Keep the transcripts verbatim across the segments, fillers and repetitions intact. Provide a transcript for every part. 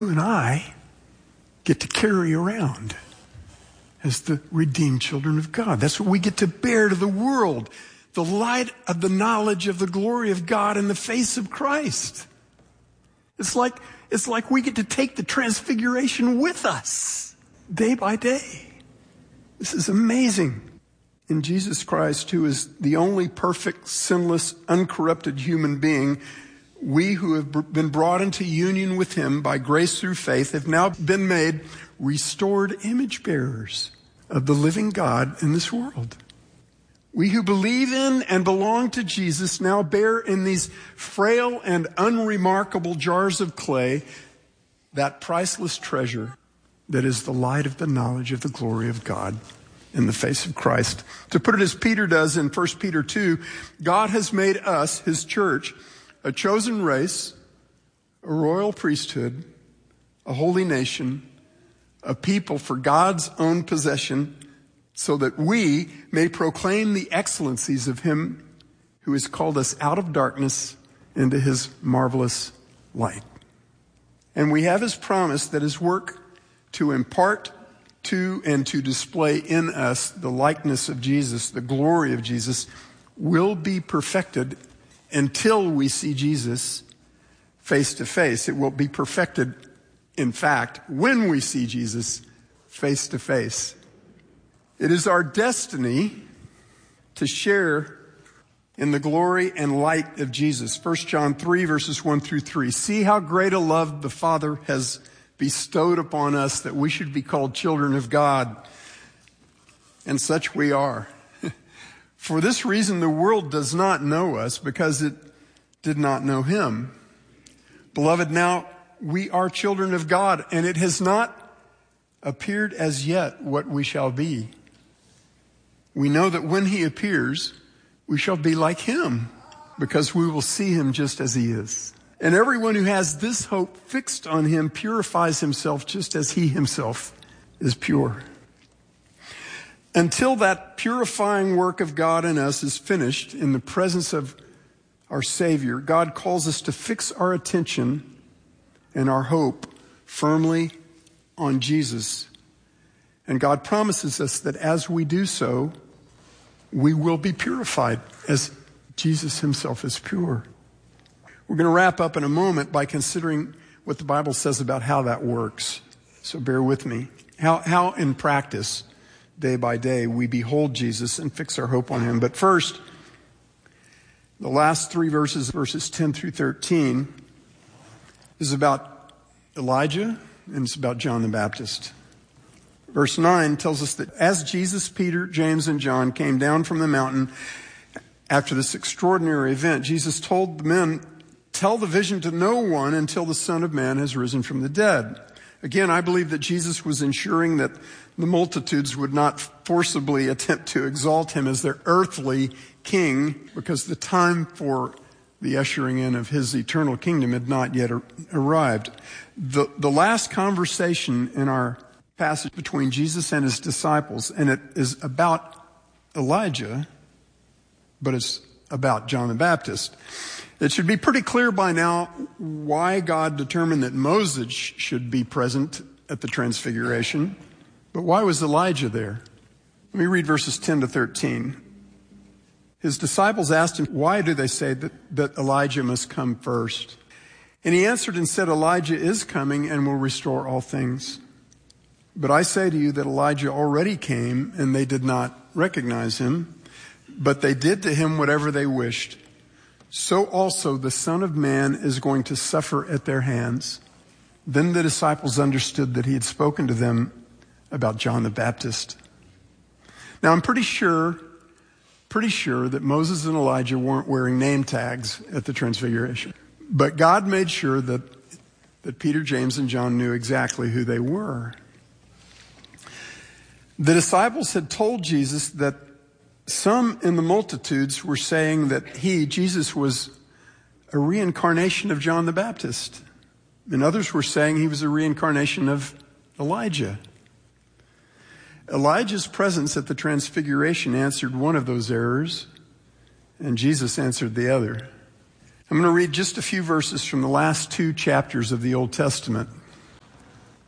you and I get to carry around as the redeemed children of God. That's what we get to bear to the world. The light of the knowledge of the glory of God in the face of Christ. It's like, it's like we get to take the transfiguration with us day by day. This is amazing. In Jesus Christ, who is the only perfect, sinless, uncorrupted human being, we who have been brought into union with him by grace through faith have now been made restored image bearers of the living God in this world. We who believe in and belong to Jesus now bear in these frail and unremarkable jars of clay that priceless treasure that is the light of the knowledge of the glory of God in the face of Christ. To put it as Peter does in First Peter two, God has made us, his church, a chosen race, a royal priesthood, a holy nation, a people for God's own possession, so that we may proclaim the excellencies of him who has called us out of darkness into his marvelous light. And we have his promise that his work to impart to and to display in us the likeness of Jesus, the glory of Jesus, will be perfected until we see Jesus face to face. It will be perfected, in fact, when we see Jesus face to face. It is our destiny to share in the glory and light of Jesus. First John three, verses one through three. See how great a love the Father has bestowed upon us that we should be called children of God. And such we are. For this reason, the world does not know us because it did not know him. Beloved, now we are children of God, and it has not appeared as yet what we shall be. We know that when he appears, we shall be like him, because we will see him just as he is. And everyone who has this hope fixed on him purifies himself just as he himself is pure. Until that purifying work of God in us is finished in the presence of our Savior, God calls us to fix our attention and our hope firmly on Jesus. And God promises us that as we do so, we will be purified as Jesus himself is pure. We're going to wrap up in a moment by considering what the Bible says about how that works. So bear with me. How, how in practice, day by day, we behold Jesus and fix our hope on him. But first, the last three verses, verses ten through thirteen, is about Elijah and it's about John the Baptist. Verse nine tells us that as Jesus, Peter, James, and John came down from the mountain after this extraordinary event, Jesus told the men, tell the vision to no one until the Son of Man has risen from the dead. Again, I believe that Jesus was ensuring that the multitudes would not forcibly attempt to exalt him as their earthly king, because the time for the ushering in of his eternal kingdom had not yet ar- arrived. The, the last conversation in our passage between Jesus and his disciples, and it is about Elijah, but it's about John the Baptist. It should be pretty clear by now why God determined that Moses should be present at the Transfiguration. But why was Elijah there? Let me read verses ten to thirteen. His disciples asked him, why do they say that, that Elijah must come first? And he answered and said, Elijah is coming and will restore all things. But I say to you that Elijah already came and they did not recognize him, but they did to him whatever they wished. So also the Son of Man is going to suffer at their hands. Then the disciples understood that he had spoken to them about John the Baptist. Now I'm pretty sure, pretty sure that Moses and Elijah weren't wearing name tags at the Transfiguration. But God made sure that, that Peter, James, and John knew exactly who they were. The disciples had told Jesus that some in the multitudes were saying that he, Jesus, was a reincarnation of John the Baptist. And others were saying he was a reincarnation of Elijah. Elijah's presence at the Transfiguration answered one of those errors, and Jesus answered the other. I'm going to read just a few verses from the last two chapters of the Old Testament.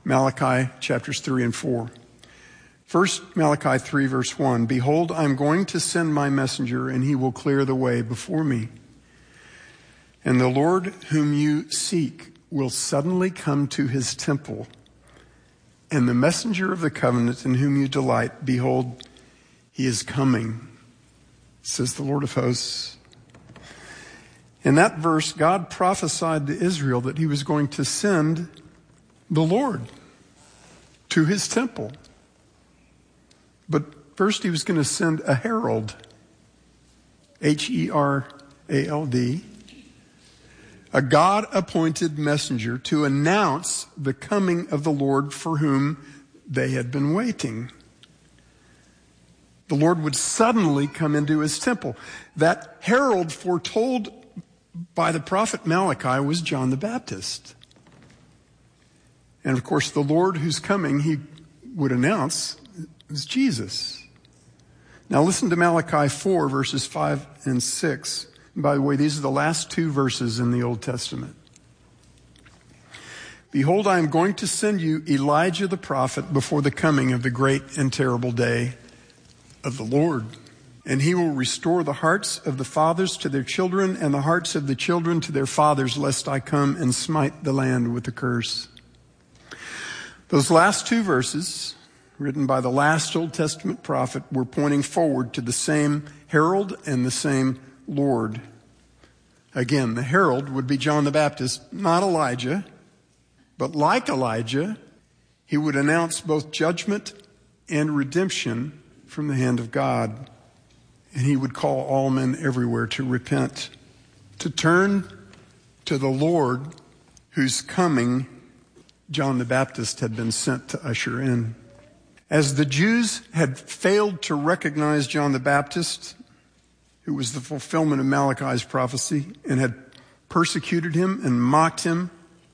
Malachi chapters three and four. First, Malachi three, verse one. Behold, I am going to send my messenger, and he will clear the way before me. And the Lord whom you seek will suddenly come to his temple. And the messenger of the covenant in whom you delight, behold, he is coming, says the Lord of hosts. In that verse, God prophesied to Israel that he was going to send the Lord to his temple. But first he was going to send a herald, H E R A L D, a God-appointed messenger to announce the coming of the Lord for whom they had been waiting. The Lord would suddenly come into his temple. That herald foretold by the prophet Malachi was John the Baptist. And of course, the Lord who's coming, he would announce, is Jesus. Now listen to Malachi four, verses five and six. And by the way, these are the last two verses in the Old Testament. Behold, I am going to send you Elijah the prophet before the coming of the great and terrible day of the Lord. And he will restore the hearts of the fathers to their children and the hearts of the children to their fathers, lest I come and smite the land with a curse. Those last two verses, written by the last Old Testament prophet, were pointing forward to the same herald and the same Lord. Again, the herald would be John the Baptist, not Elijah, but like Elijah, he would announce both judgment and redemption from the hand of God. And he would call all men everywhere to repent, to turn to the Lord whose coming John the Baptist had been sent to usher in. As the Jews had failed to recognize John the Baptist, who was the fulfillment of Malachi's prophecy, and had persecuted him and mocked him,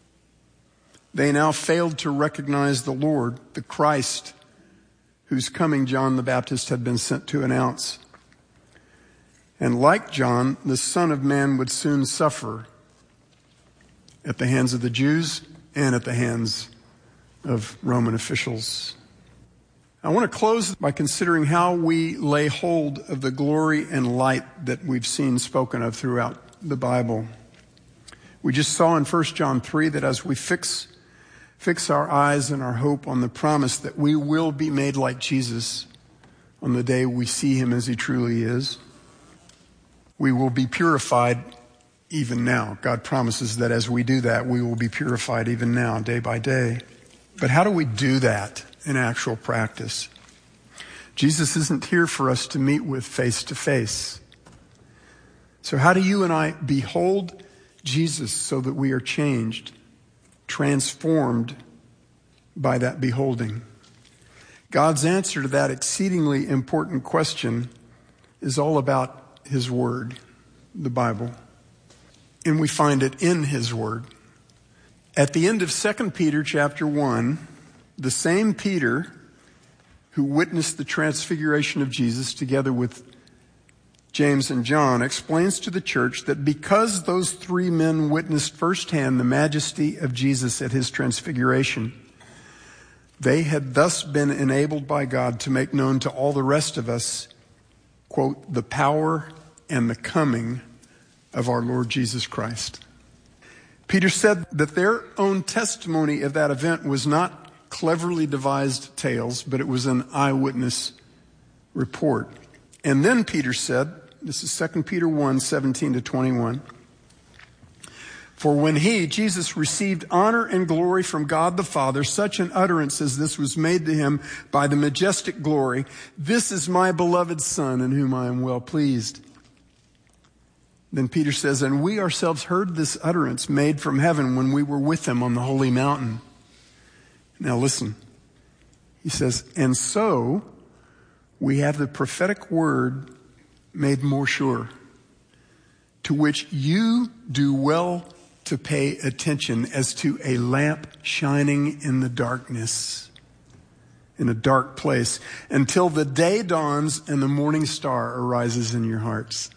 they now failed to recognize the Lord, the Christ, whose coming John the Baptist had been sent to announce. And like John, the Son of Man would soon suffer at the hands of the Jews and at the hands of Roman officials. I want to close by considering how we lay hold of the glory and light that we've seen spoken of throughout the Bible. We just saw in First John three that as we fix fix our eyes and our hope on the promise that we will be made like Jesus on the day we see him as he truly is, we will be purified even now. God promises that as we do that, we will be purified even now, day by day. But how do we do that in actual practice? Jesus isn't here for us to meet with face to face. So how do you and I behold Jesus so that we are changed, transformed by that beholding? God's answer to that exceedingly important question is all about his word, the Bible. And we find it in his word. At the end of Second Peter chapter one, the same Peter who witnessed the transfiguration of Jesus together with James and John explains to the church that because those three men witnessed firsthand the majesty of Jesus at his transfiguration, they had thus been enabled by God to make known to all the rest of us, quote, the power and the coming of our Lord Jesus Christ. Peter said that their own testimony of that event was not cleverly devised tales, but it was an eyewitness report. And then Peter said, this is Second Peter one, seventeen to twenty-one, for when he, Jesus, received honor and glory from God the Father, such an utterance as this was made to him by the majestic glory, this is my beloved Son in whom I am well pleased. Then Peter says, and we ourselves heard this utterance made from heaven when we were with him on the holy mountain. Now listen, he says, and so we have the prophetic word made more sure, to which you do well to pay attention as to a lamp shining in the darkness, in a dark place, until the day dawns and the morning star arises in your hearts.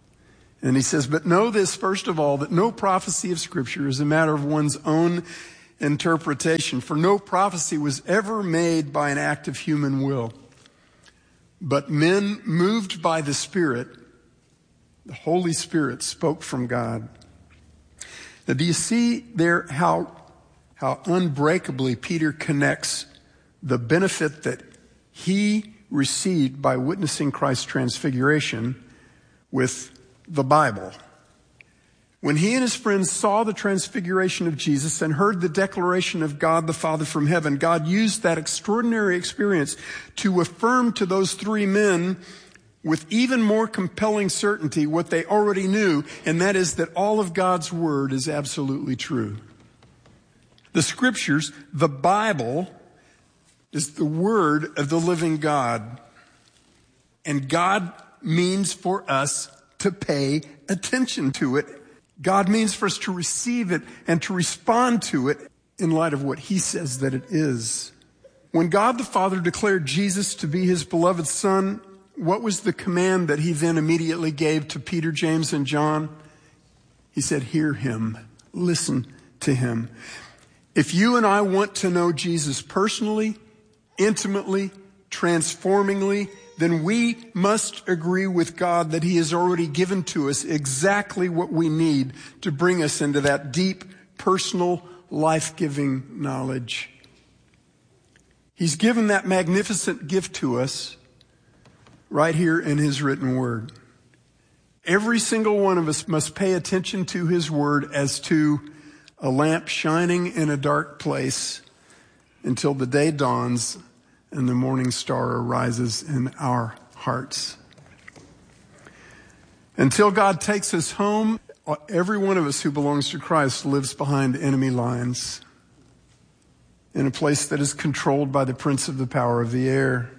And he says, but know this, first of all, that no prophecy of Scripture is a matter of one's own interpretation. For no prophecy was ever made by an act of human will, but men moved by the Spirit, the Holy Spirit, spoke from God. Now, do you see there how, how unbreakably Peter connects the benefit that he received by witnessing Christ's transfiguration with the Bible? When he and his friends saw the transfiguration of Jesus and heard the declaration of God the Father from heaven, God used that extraordinary experience to affirm to those three men with even more compelling certainty what they already knew, and that is that all of God's Word is absolutely true. The Scriptures, the Bible, is the Word of the living God. And God means for us to pay attention to it. God means for us to receive it and to respond to it in light of what He says that it is. When God the Father declared Jesus to be His beloved Son, what was the command that He then immediately gave to Peter, James, and John? He said, hear Him, listen to Him. If you and I want to know Jesus personally, intimately, transformingly, then we must agree with God that He has already given to us exactly what we need to bring us into that deep, personal, life-giving knowledge. He's given that magnificent gift to us right here in His written Word. Every single one of us must pay attention to His Word as to a lamp shining in a dark place until the day dawns and the morning star arises in our hearts. Until God takes us home, every one of us who belongs to Christ lives behind enemy lines in a place that is controlled by the prince of the power of the air.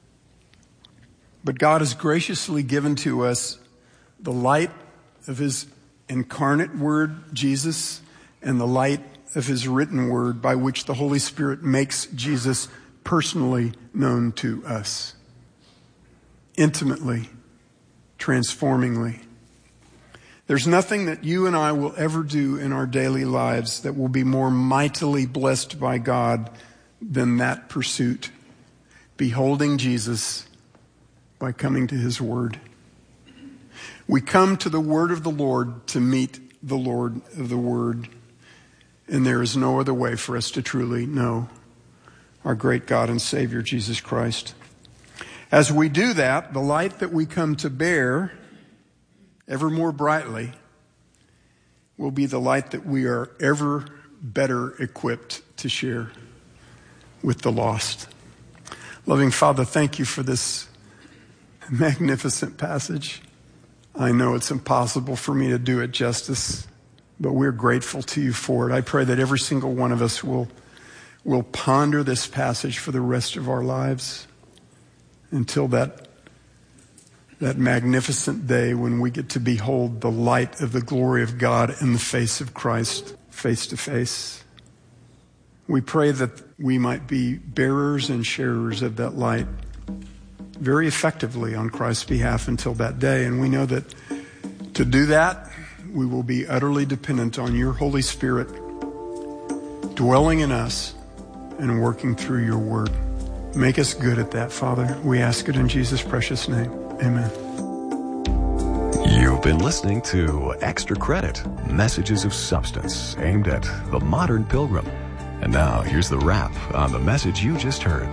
But God has graciously given to us the light of His incarnate Word, Jesus, and the light of His written Word by which the Holy Spirit makes Jesus personally known to us, intimately, transformingly. There's nothing that you and I will ever do in our daily lives that will be more mightily blessed by God than that pursuit, beholding Jesus by coming to His Word. We come to the Word of the Lord to meet the Lord of the Word, and there is no other way for us to truly know our great God and Savior, Jesus Christ. As we do that, the light that we come to bear ever more brightly will be the light that we are ever better equipped to share with the lost. Loving Father, thank You for this magnificent passage. I know it's impossible for me to do it justice, but we're grateful to You for it. I pray that every single one of us will, will ponder this passage for the rest of our lives until that, that magnificent day when we get to behold the light of the glory of God in the face of Christ, face to face. We pray that we might be bearers and sharers of that light very effectively on Christ's behalf until that day. And we know that to do that, we will be utterly dependent on Your Holy Spirit dwelling in us and working through Your Word. Make us good at that, Father. We ask it in Jesus' precious name. Amen. You've been listening to Extra Credit, Messages of Substance, aimed at the modern pilgrim. And now, here's the wrap on the message you just heard.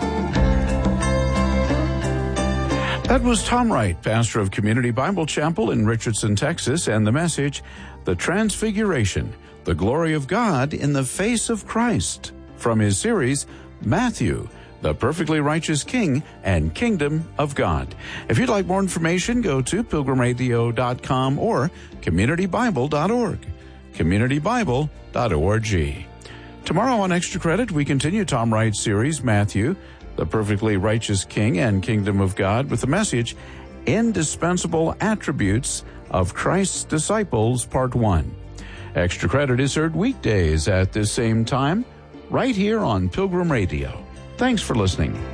That was Tom Wright, pastor of Community Bible Chapel in Richardson, Texas, and the message, The Transfiguration, the Glory of God in the Face of Christ, from his series, Matthew, the Perfectly Righteous King and Kingdom of God. If you'd like more information, go to pilgrim radio dot com or community bible dot org, community bible dot org. Tomorrow on Extra Credit, we continue Tom Wright's series, Matthew, the Perfectly Righteous King and Kingdom of God, with the message, Indispensable Attributes of Christ's Disciples, Part one. Extra Credit is heard weekdays at this same time, right here on Pilgrim Radio. Thanks for listening.